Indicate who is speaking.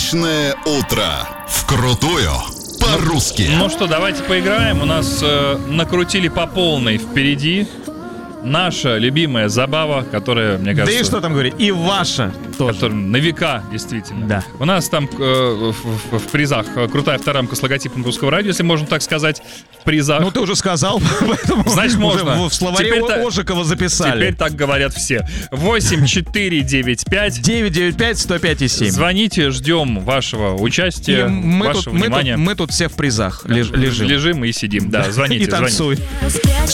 Speaker 1: Отличное утро вкрутую по-русски.
Speaker 2: Ну что, давайте поиграем. У нас накрутили по полной впереди наша любимая забава, которая, мне кажется...
Speaker 3: Да и что там говорить, и ваша тоже.
Speaker 2: Которая на века, действительно.
Speaker 3: Да.
Speaker 2: У нас там в призах крутая фоторамка с логотипом Русского радио, если можно так сказать, в призах.
Speaker 3: Ну ты уже сказал, поэтому
Speaker 2: значит, можно.
Speaker 3: в словаре Ожикова записали.
Speaker 2: Теперь так говорят все. 8495
Speaker 3: 995 105 и 7.
Speaker 2: Звоните, ждем вашего участия, вашего внимания.
Speaker 3: Мы тут все в призах лежим.
Speaker 2: Лежим и сидим, да, звоните.
Speaker 3: И танцуй.